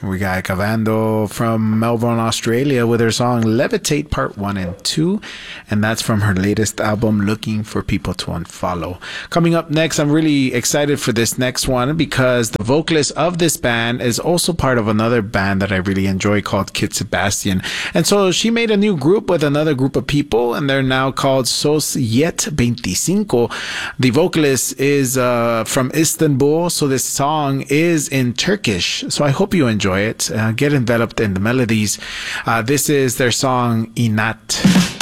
We got Cavando from Melbourne, Australia with her song Levitate Part 1 and 2. And that's from her latest album, Looking for People to Unfollow. Coming up next, I'm really excited for this next one because the vocalist of this band is also part of another band that I really enjoy called Kid Sebastian. And so she made a new group with another group of people, and they're now called Sos Yet 25. The vocalist is from Istanbul, so this song is in Turkish. So I hope you enjoy it. Get enveloped in the melodies. This is their song Inat.